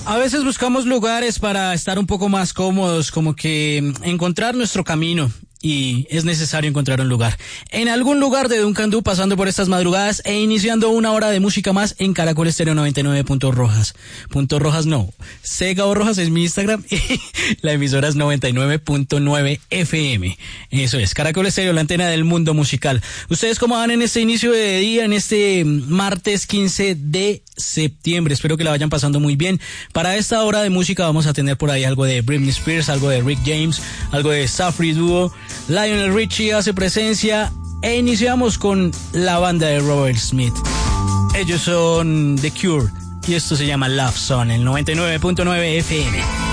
A veces buscamos lugares para estar un poco más cómodos, como que encontrar nuestro camino. Y es necesario encontrar un lugar. En algún lugar de Duncan pasando por estas madrugadas e iniciando una hora de música más en Caracol Estéreo 99.rojas. Punto rojas no. Sega o Rojas es mi Instagram y la emisora es 99.9 FM. Eso es, Caracol Estéreo, la antena del mundo musical. ¿Ustedes cómo van en este inicio de día, en este martes 15 de septiembre? Espero que la vayan pasando muy bien. Para esta hora de música vamos a tener por ahí algo de Britney Spears, algo de Rick James, algo de Safri Duo. Lionel Richie hace presencia e iniciamos con la banda de Robert Smith. Ellos son The Cure y esto se llama Love Song, el 99.9 FM.